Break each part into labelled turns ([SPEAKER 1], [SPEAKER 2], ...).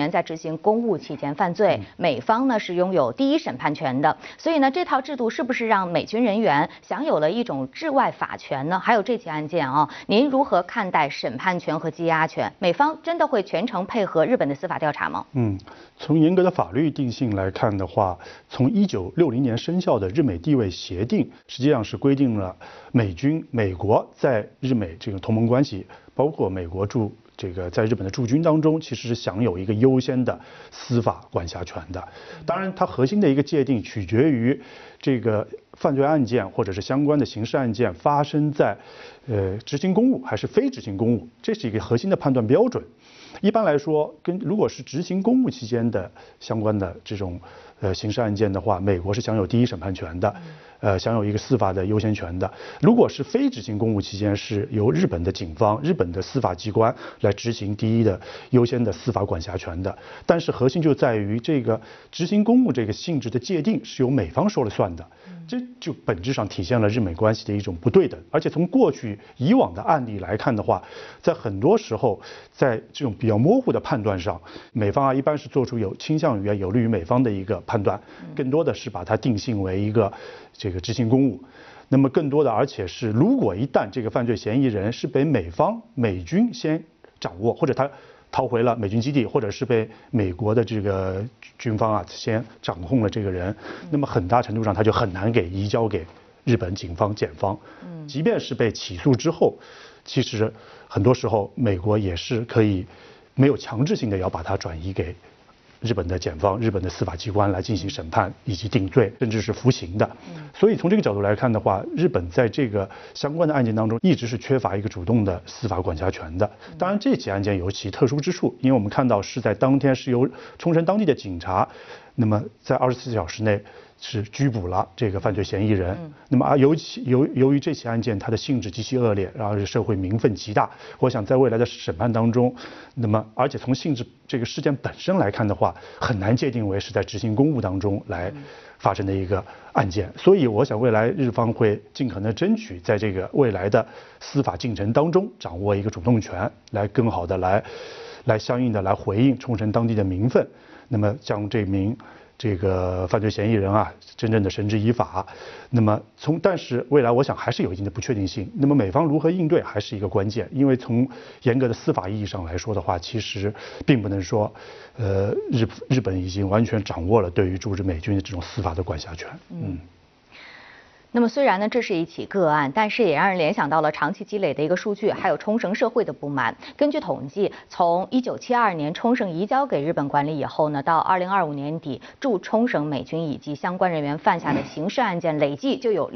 [SPEAKER 1] 员在执行公务期间犯罪，美方呢是拥有第一审判权的。所以呢，这套制度是不是让美军人员享有了一种治外法权呢？还有这起案件啊，您如何看待审判权和羁押权？美方真的会全程配合日本的司法调查吗？
[SPEAKER 2] 从严格的法律定性来看的话，从1960年生效的日美地位协定，实际上是规定了美国在日美这个同盟关系，包括美国在日本的驻军当中，其实是享有一个优先的司法管辖权的。当然，它核心的一个界定取决于这个犯罪案件或者是相关的刑事案件发生在执行公务还是非执行公务，这是一个核心的判断标准。一般来说，如果是执行公务期间的相关的这种刑事案件的话，美国是享有第一审判权的，享有一个司法的优先权的。如果是非执行公务期间，是由日本的警方、日本的司法机关来执行第一的优先的司法管辖权的。但是核心就在于这个执行公务这个性质的界定是由美方说了算的，这就本质上体现了日美关系的一种不对等。而且从过去以往的案例来看的话，在很多时候，在这种比较模糊的判断上，美方一般是做出倾向于有利于美方的一个判断，更多的是把它定性为一个这个执行公务。那么更多的，而且是如果一旦这个犯罪嫌疑人是被美军先掌握，或者他逃回了美军基地，或者是被美国的这个军方先掌控了这个人，那么很大程度上他就很难移交给日本警方、检方。即便是被起诉之后，其实很多时候美国也是可以没有强制性的要把它转移给日本的检方、日本的司法机关来进行审判以及定罪，甚至是服刑的。所以从这个角度来看的话，日本在这个相关的案件当中一直是缺乏一个主动的司法管辖权的。当然，这起案件有其特殊之处，因为我们看到是在当天是由冲绳当地的警察，那么在24小时内是拘捕了这个犯罪嫌疑人。那么由于这起案件它的性质极其恶劣，然后社会民愤极大，我想在未来的审判当中，那么而且从性质这个事件本身来看的话，很难界定为是在执行公务当中来发生的一个案件。所以我想未来日方会尽可能争取在这个未来的司法进程当中掌握一个主动权，来更好的来相应的来回应冲绳当地的民愤，那么将这个犯罪嫌疑人真正的绳之以法。那么但是未来我想还是有一定的不确定性。那么美方如何应对还是一个关键，因为从严格的司法意义上来说的话，其实并不能说，日本已经完全掌握了对于驻日美军的这种司法的管辖权。
[SPEAKER 1] 那么虽然呢这是一起个案，但是也让人联想到了长期积累的一个数据，还有冲绳社会的不满。根据统计，从1972年冲绳移交给日本管理以后呢，到2025年底，驻冲绳美军以及相关人员犯下的刑事案件累计就有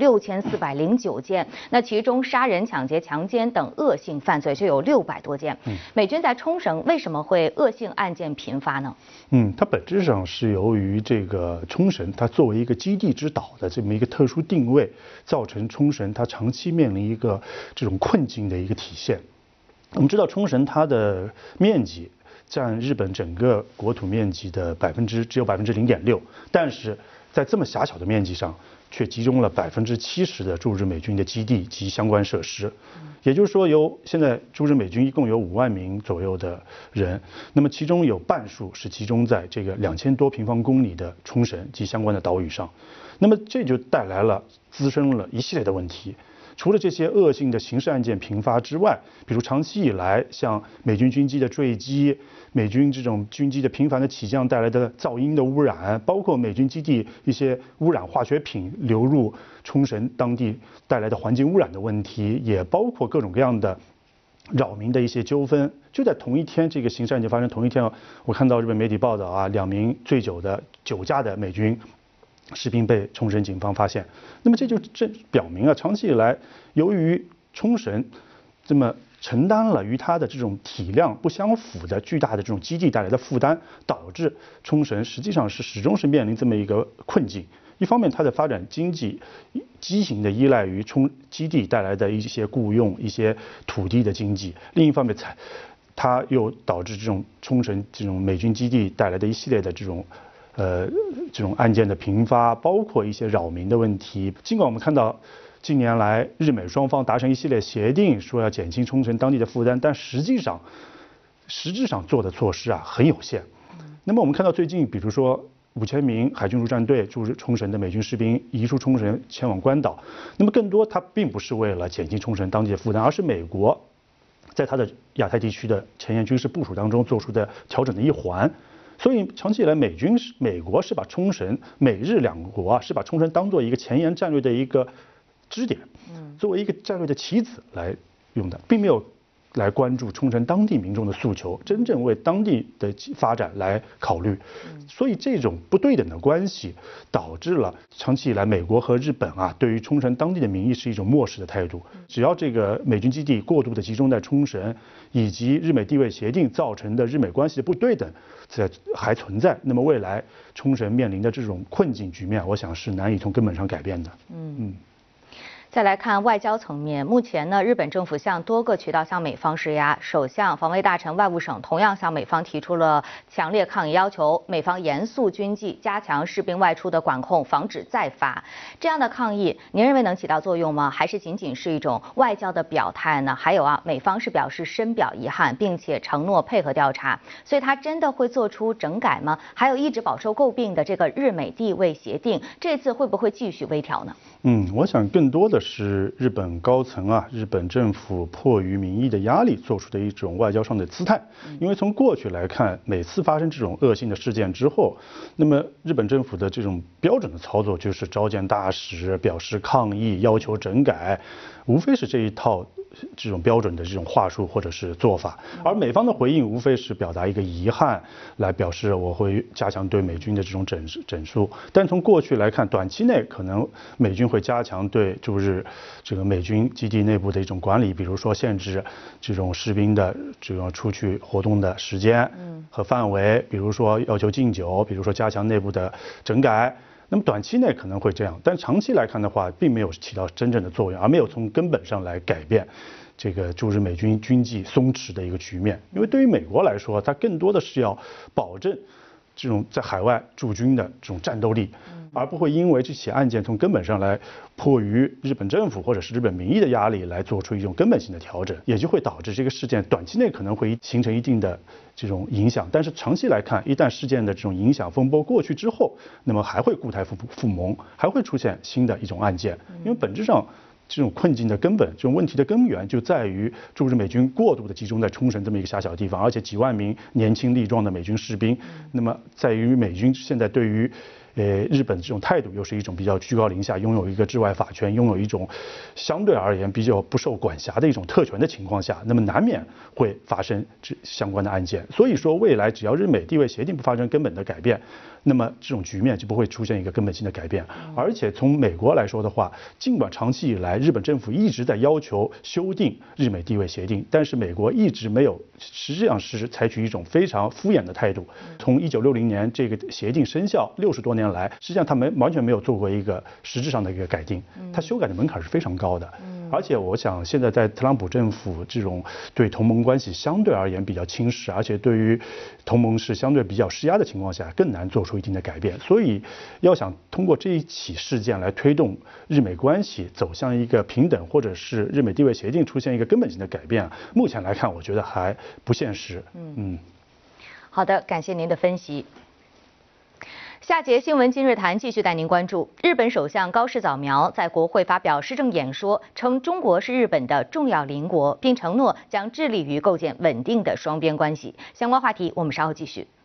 [SPEAKER 1] 6409件，那其中杀人、抢劫、强奸等恶性犯罪就有600多件。美军在冲绳为什么会恶性案件频发呢？
[SPEAKER 2] 它本质上是由于这个冲绳它作为一个基地之岛的这么一个特殊定位，造成冲绳它长期面临一个这种困境的一个体现。我们知道冲绳它的面积占日本整个国土面积的只有0.6%，但是在这么狭小的面积上，却集中了70%的驻日美军的基地及相关设施。也就是说，现在驻日美军一共有5万名左右的人，那么其中有半数是集中在这个2000多平方公里的冲绳及相关的岛屿上。那么这就滋生了一系列的问题。除了这些恶性的刑事案件频发之外，比如长期以来像美军军机的坠机、美军这种军机的频繁的起降带来的噪音的污染，包括美军基地一些污染化学品流入冲绳当地带来的环境污染的问题，也包括各种各样的扰民的一些纠纷。就在同一天，这个刑事案件发生同一天，我看到日本媒体报道2名醉酒的酒驾的美军士兵被冲绳警方发现。那么这表明长期以来由于冲绳这么承担了与它的这种体量不相符的巨大的这种基地带来的负担，导致冲绳实际上始终是面临这么一个困境。一方面它的发展经济畸形的依赖于基地带来的一些雇用、一些土地的经济，另一方面它又导致这种冲绳这种美军基地带来的一系列的这种案件的频发，包括一些扰民的问题。尽管我们看到近年来日美双方达成一系列协定，说要减轻冲绳当地的负担，但实质上做的措施很有限。 那么我们看到最近，比如说5000名海军陆战队驻冲绳的美军士兵移出冲绳前往关岛，那么更多它并不是为了减轻冲绳当地的负担，而是美国在它的亚太地区的前沿军事部署当中做出的调整的一环。所以长期以来，美国是把冲绳、美日两国是把冲绳当做一个前沿战略的一个支点，作为一个战略的棋子来用的，并没有来关注冲绳当地民众的诉求，真正为当地的发展来考虑。所以这种不对等的关系，导致了长期以来美国和日本对于冲绳当地的民意是一种漠视的态度。只要这个美军基地过度的集中在冲绳，以及日美地位协定造成的日美关系的不对等还存在，那么未来冲绳面临的这种困境局面，我想是难以从根本上改变的。
[SPEAKER 1] 再来看外交层面，目前呢，日本政府向多个渠道向美方施压，首相、防卫大臣、外务省同样向美方提出了强烈抗议，要求美方严肃军纪，加强士兵外出的管控，防止再发。这样的抗议，您认为能起到作用吗？还是仅仅是一种外交的表态呢？还有美方是表示深表遗憾，并且承诺配合调查，所以他真的会做出整改吗？还有一直饱受诟病的这个日美地位协定，这次会不会继续微调呢？
[SPEAKER 2] 我想更多的是日本高层日本政府迫于民意的压力做出的一种外交上的姿态。因为从过去来看，每次发生这种恶性的事件之后，那么日本政府的这种标准的操作就是召见大使，表示抗议，要求整改，无非是这一套这种标准的这种话术或者是做法。而美方的回应无非是表达一个遗憾，来表示我会加强对美军的这种整肃。但从过去来看，短期内可能美军会加强对驻日这个美军基地内部的一种管理，比如说限制这种士兵的这种出去活动的时间和范围，比如说要求禁酒，比如说加强内部的整改。那么短期内可能会这样，但长期来看的话，并没有起到真正的作用，而没有从根本上来改变这个驻日美军军纪松弛的一个局面。因为对于美国来说，它更多的是要保证这种在海外驻军的这种战斗力，而不会因为这起案件从根本上来迫于日本政府或者是日本民意的压力来做出一种根本性的调整，也就会导致这个事件短期内可能会形成一定的这种影响，但是长期来看，一旦事件的这种影响风波过去之后，那么还会故态复萌，还会出现新的一种案件，因为本质上这种困境的根本，这种问题的根源就在于驻日美军过度的集中在冲绳这么一个狭小地方，而且几万名年轻力壮的美军士兵，那么在于美军现在对于日本这种态度又是一种比较居高临下，拥有一个治外法权，拥有一种相对而言比较不受管辖的一种特权的情况下，那么难免会发生相关的案件。所以说，未来只要日美地位协定不发生根本的改变，那么这种局面就不会出现一个根本性的改变。而且从美国来说的话，尽管长期以来日本政府一直在要求修订日美地位协定，但是美国一直没有，实际上是采取一种非常敷衍的态度。从1960年这个协定生效60多年来，实际上他们完全没有做过一个实质上的一个改进，它修改的门槛是非常高的。而且我想现在在特朗普政府这种对同盟关系相对而言比较轻视，而且对于同盟是相对比较施压的情况下，更难做出一定的改变。所以要想通过这一起事件来推动日美关系走向一个平等，或者是日美地位协定出现一个根本性的改变，目前来看我觉得还不现实。
[SPEAKER 1] 好的，感谢您的分析。下节新闻今日谈继续带您关注，日本首相高市早苗在国会发表施政演说，称中国是日本的重要邻国，并承诺将致力于构建稳定的双边关系。相关话题我们稍后继续。